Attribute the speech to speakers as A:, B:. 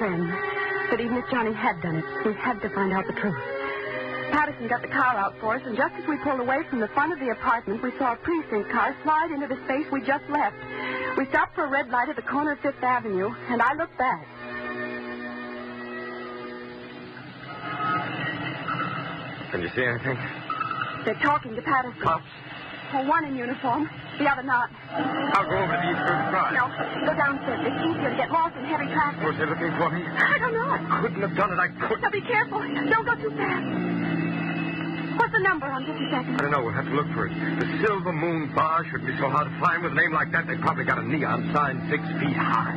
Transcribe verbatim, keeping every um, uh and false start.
A: then that even if Johnny had done it, we had to find out the truth. Patterson got the car out for us, and just as we pulled away from the front of the apartment, we saw a precinct car slide into the space we just left. We stopped for a red light at the corner of Fifth Avenue, and I looked back.
B: Can you see anything?
A: They're talking to Patterson.
B: Cops?
A: Well, one in uniform, the other not.
B: I'll go over to the East River Drive.
A: No, go downstairs. It's easier to get lost in heavy traffic.
B: Was they looking for me?
A: I don't know.
B: I couldn't have done it. I couldn't.
A: Now, be careful. Don't go too fast. What's the number on fifty-second?
B: I don't know. We'll have to look for it. The Silver Moon Bar shouldn't be so hard to find. With a name like that, they probably got a neon sign six feet high.